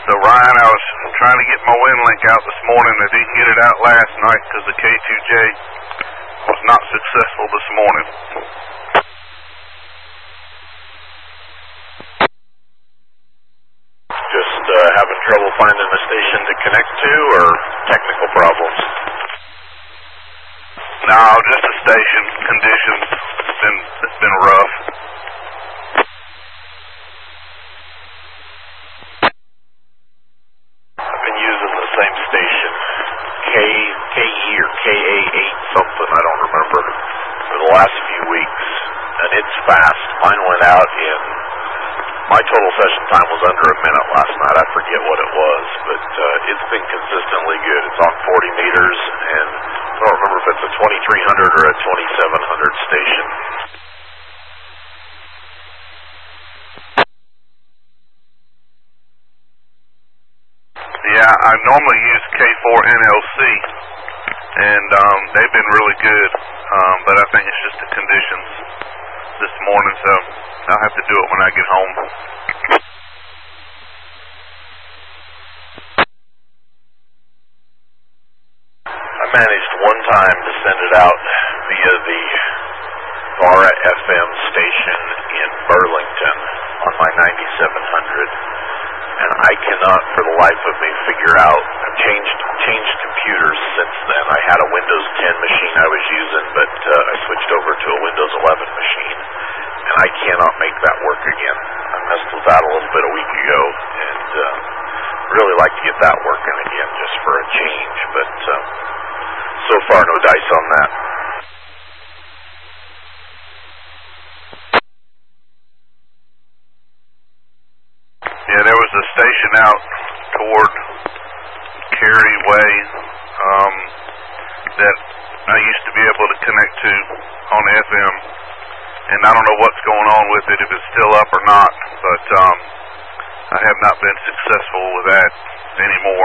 So Ryan, I was trying to get my wind link out this morning. I didn't get it out last night because the K2J was not successful this morning. Just having trouble finding a station to connect to, or technical problems? No, just the station conditions. It's been rough. I've been using the same station, KE or KA8 something, I don't remember, for the last few weeks, and it's fast. Mine went out in, my total session time was under a minute last night. I forget what it was, but it's been consistently good. It's on 40 meters, and I don't remember if it's a 2300 or a 2700 station. Yeah, I normally use K4 NLC, and they've been really good, but I think it's just the conditions this morning, so I'll have to do it when I get home. I managed one time to send it out via the VARA FM station in Burlington on my 9700. And I cannot for the life of me figure out, I've changed computers since then. I had a Windows 10 machine I was using, but I switched over to a Windows 11 machine, and I cannot make that work again. I messed with that a little bit a week ago, and really like to get that working again just for a change, but so far no dice on that. Yeah, there was a station out toward Cary Way that I used to be able to connect to on FM, and I don't know what's going on with it, if it's still up or not, but I have not been successful with that anymore.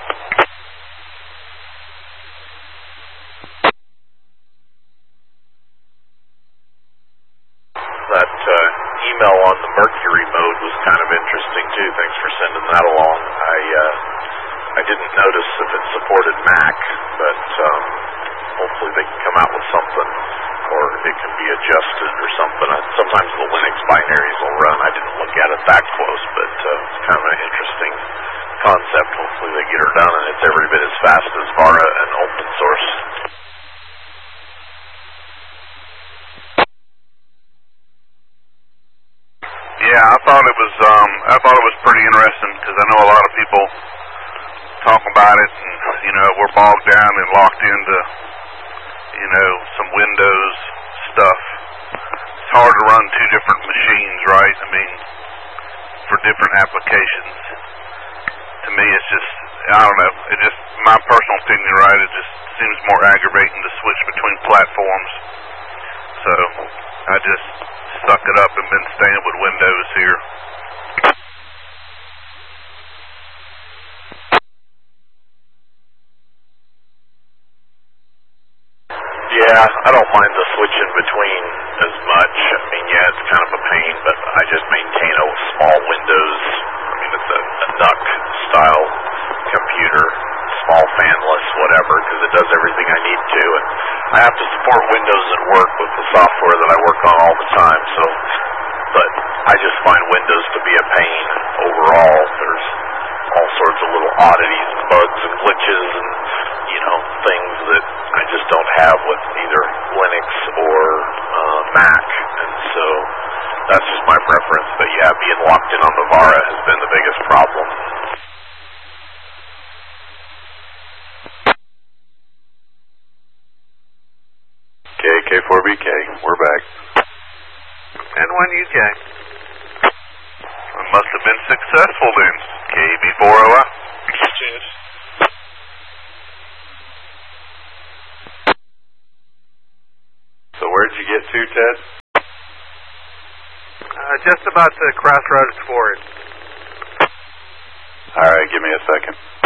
That email on the Mercury mode was kind of interesting too. Thanks for sending that along. I didn't notice if it supported Mac, but hopefully they can come out with something, or it can be adjusted or something. Sometimes the Linux binaries will run. I didn't look at it that close, but it's kind of an interesting concept. Hopefully they get her done, and it's every bit as fast as VARA and open source. Yeah, I thought it was pretty interesting, because I know a lot of people talk about it, and we're bogged down and locked into some Windows stuff. It's hard to run two different machines, right? I mean, for different applications. To me, it's just, I don't know, it just, my personal opinion, right, it just seems more aggravating to switch between platforms. So I just suck it up and been staying with Windows here. Yeah, I don't mind the switching between as much. I mean, yeah, it's kind of a pain, but I just maintain a small Windows. I mean, it's a NUC style computer, small fanless, whatever, because it does everything I need to. And I have to support Windows at work with the software that I work on all the time. So, but I just find Windows to be a pain overall. There's all sorts of little oddities and bugs and glitches and things that I just don't have with either Linux or Mac, and so that's just my preference. But yeah, being locked in on the VARA has been the biggest problem. K4BK, we're back. N1UK. I must have been successful then. KB4OI. Cheers. So where'd you get to, Ted? Just about the crossroads for it. All right, give me a second.